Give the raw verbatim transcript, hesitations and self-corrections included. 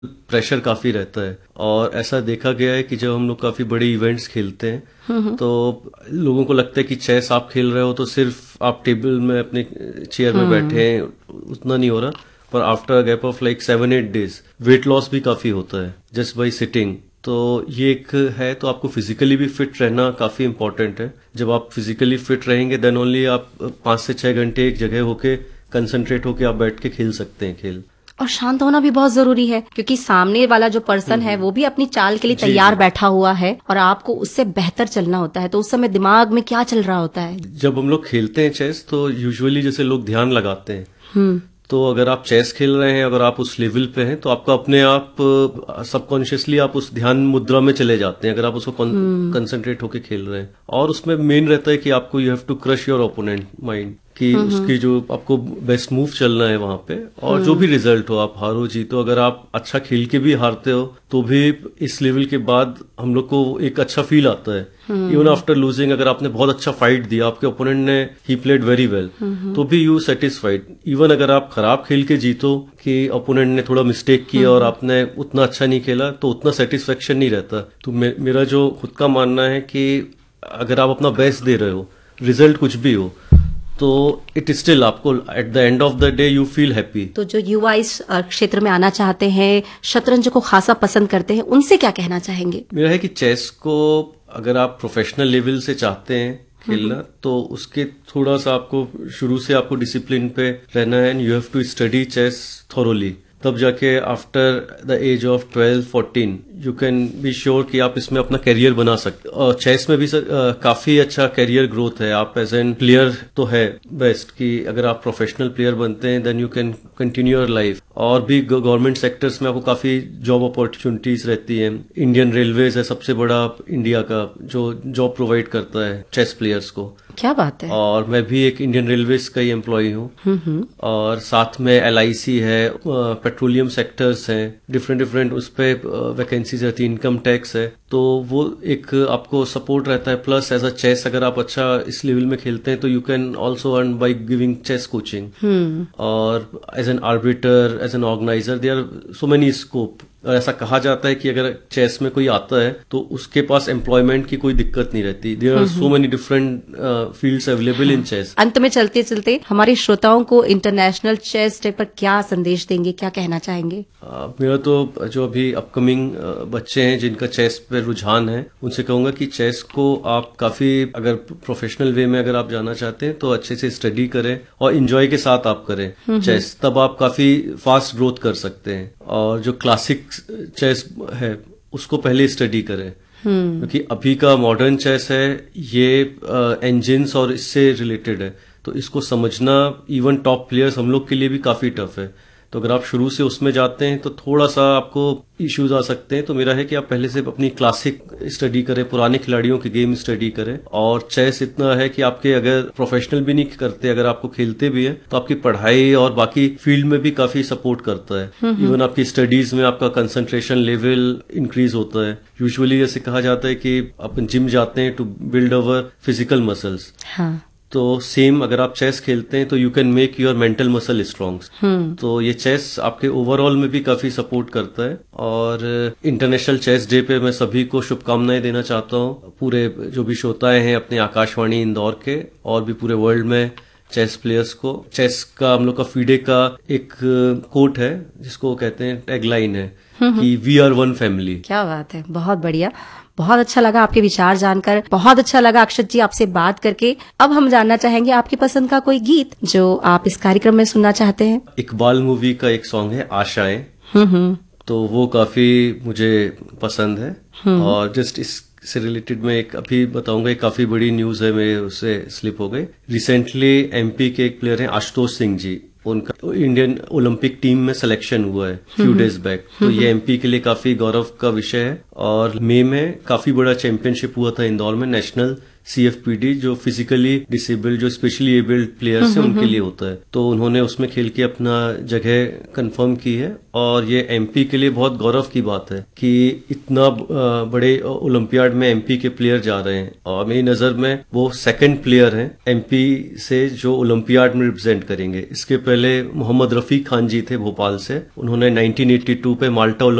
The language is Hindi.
प्रेशर काफी रहता है। और ऐसा देखा गया है कि जब हम लोग काफी बड़े इवेंट्स खेलते हैं तो लोगों को लगता है कि चेस आप खेल रहे हो तो सिर्फ आप टेबल में अपने चेयर में बैठे हैं, उतना नहीं हो रहा। पर after gap of like seven eight days weight loss भी काफी होता है जस्ट बाई सिटिंग। तो ये एक है, तो आपको फिजिकली भी फिट रहना काफी इंपॉर्टेंट है। जब आप फिजिकली फिट रहेंगे देन ओनली आप पांच से छह घंटे एक जगह होके कंसंट्रेट होके आप बैठ के खेल सकते हैं खेल। और शांत होना भी बहुत जरूरी है, क्योंकि सामने वाला जो पर्सन है वो भी अपनी चाल के लिए तैयार बैठा हुआ है और आपको उससे बेहतर चलना होता है। तो उस समय दिमाग में क्या चल रहा होता है? जब हम लोग खेलते हैं चेस तो यूजुअली जैसे लोग ध्यान लगाते हैं, तो अगर आप चेस खेल रहे हैं, अगर आप उस लेवल पे हैं, तो आपका अपने आप सबकॉन्शियसली आप उस ध्यान मुद्रा में चले जाते हैं अगर आप उसको कंसंट्रेट होके खेल रहे हैं। और उसमें मेन रहता है कि आपको you have to crush your opponent mind, कि उसकी जो आपको बेस्ट मूव चलना है वहां पे। और जो भी रिजल्ट हो, आप हारो जीतो, अगर आप अच्छा खेल के भी हारते हो तो भी इस लेवल के बाद हम लोग को एक अच्छा फील आता है। इवन आफ्टर लूजिंग, अगर आपने बहुत अच्छा फाइट दिया, आपके ओपोनेंट ने ही प्लेड वेरी वेल, तो भी यू सेटिस्फाइड। इवन अगर आप खराब खेल के जीतो कि ओपोनेंट ने थोड़ा मिस्टेक किया और आपने उतना अच्छा नहीं खेला, तो उतना सेटिस्फेक्शन नहीं रहता। तो मे, मेरा जो खुद का मानना है कि अगर आप अपना बेस्ट दे रहे हो, रिजल्ट कुछ भी हो, तो इट स्टिल आपको at the end of the day you feel happy. तो जो युवा इस क्षेत्र में आना चाहते हैं, शतरंज को खासा पसंद करते हैं, उनसे क्या कहना चाहेंगे? मेरा है कि चेस को अगर आप प्रोफेशनल लेवल से चाहते हैं खेलना, तो उसके थोड़ा सा आपको शुरू से आपको डिसिप्लिन पे रहना है and you have to study chess thoroughly. तब जाके after the age of twelve fourteen you can be sure कि आप इसमें अपना करियर बना सकते। और चेस में भी सर आ, काफी अच्छा करियर ग्रोथ है। आप एज एन प्लेयर तो है बेस्ट, कि अगर आप प्रोफेशनल प्लेयर बनते हैं then you can continue your life. और भी गवर्नमेंट सेक्टर्स में आपको काफी जॉब अपॉर्चुनिटीज रहती हैं। इंडियन रेलवेज है सबसे बड़ा इंडिया का जो जॉब प्रोवाइड करता है चेस प्लेयर्स को। क्या बात है। और मैं भी एक इंडियन रेलवेज का ही एम्प्लॉय हूँ। और साथ में एल आई सी है, पेट्रोलियम सेक्टर्स हैं, डिफरेंट डिफरेंट उस पे वैकेंसीज रहती है, इनकम टैक्स है, तो वो एक आपको सपोर्ट रहता है। प्लस एज अ चेस अगर आप अच्छा इस लेवल में खेलते हैं तो you can also earn by giving chess coaching. और as an orbiter, as an organiser, there are so many scope. और ऐसा कहा जाता है कि अगर चेस में कोई आता है तो उसके पास एम्प्लॉयमेंट की कोई दिक्कत नहीं रहती। There are so many different fields available in chess. अंत में चलते चलते हमारे श्रोताओं को इंटरनेशनल चेस डे पर क्या संदेश देंगे, क्या कहना चाहेंगे? uh, मेरा तो जो अभी अपकमिंग uh, बच्चे हैं जिनका चेस पे रुझान है, उनसे कहूंगा कि चेस को आप काफी अगर प्रोफेशनल वे में अगर आप जाना चाहते हैं तो अच्छे से स्टडी करें और इंजॉय के साथ आप करें चेस, तब आप काफी फास्ट ग्रोथ कर सकते हैं। और जो क्लासिक चेस है उसको पहले स्टडी करें, क्योंकि अभी का मॉडर्न चेस है ये इंजिन्स और इससे रिलेटेड है, तो इसको समझना इवन टॉप प्लेयर्स हम लोग के लिए भी काफी टफ है। तो अगर आप शुरू से उसमें जाते हैं तो थोड़ा सा आपको इश्यूज आ सकते हैं। तो मेरा है कि आप पहले से अपनी क्लासिक स्टडी करें, पुराने खिलाड़ियों के गेम स्टडी करें। और चेस इतना है कि आपके अगर प्रोफेशनल भी नहीं करते, अगर आपको खेलते भी है तो आपकी पढ़ाई और बाकी फील्ड में भी काफी सपोर्ट करता है। इवन आपकी स्टडीज में आपका कंसंट्रेशन लेवल इंक्रीज होता है। यूजुअली जैसे कहा जाता है कि अपन जिम जाते हैं to build our physical muscles, तो सेम अगर आप चेस खेलते हैं तो you can make your mental muscle strong. तो ये चेस आपके ओवरऑल में भी काफी सपोर्ट करता है। और इंटरनेशनल चेस डे पे मैं सभी को शुभकामनाएं देना चाहता हूँ, पूरे जो भी श्रोताएं हैं अपने आकाशवाणी इंदौर के और भी पूरे वर्ल्ड में चेस प्लेयर्स को। चेस का हम लोग का फीडे का एक कोट है जिसको कहते हैं टैगलाइन है कि वी आर वन फैमिली। क्या बात है, बहुत बढ़िया, बहुत अच्छा लगा आपके विचार जानकर, बहुत अच्छा लगा अक्षत जी आपसे बात करके। अब हम जानना चाहेंगे आपकी पसंद का कोई गीत जो आप इस कार्यक्रम में सुनना चाहते हैं। इकबाल मूवी का एक सॉन्ग है आशाएं, तो वो काफी मुझे पसंद है। और जस्ट इससे रिलेटेड मैं एक अभी बताऊंगा, एक काफी बड़ी न्यूज है, मेरे उससे स्लिप हो गई। रिसेंटली एमपी के एक प्लेयर हैं आशुतोष सिंह जी, उनका इंडियन ओलंपिक टीम में सिलेक्शन हुआ है फ्यू डेज बैक। तो ये एमपी के लिए काफी गौरव का विषय है। और मई में काफी बड़ा चैंपियनशिप हुआ था इंदौर में, national C F P D जो फिजिकली डिसेबल्ड जो स्पेशली एबल्ड प्लेयर्स हैं उनके लिए होता है। तो उन्होंने उसमें खेल के अपना जगह कंफर्म की है और ये एमपी के लिए बहुत गौरव की बात है कि इतना बड़े ओलंपियाड में एमपी के प्लेयर जा रहे हैं और मेरी नजर में वो सेकंड प्लेयर हैं एमपी से जो ओलंपियाड में रिप्रेजेंट करेंगे। इसके पहले मोहम्मद रफीक खान जी थे भोपाल से, उन्होंने नाइनटीन एटी टू पे माल्टा